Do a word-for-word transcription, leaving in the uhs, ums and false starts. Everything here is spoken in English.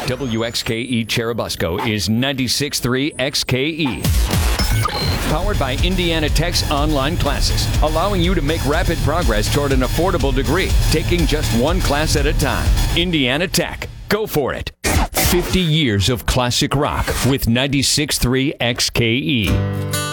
W X K E Cherubusco is ninety-six point three X K E. Powered by Indiana Tech's online classes, allowing you to make rapid progress toward an affordable degree, taking just one class at a time. Indiana Tech. Go for it. fifty years of classic rock with ninety-six point three X K E.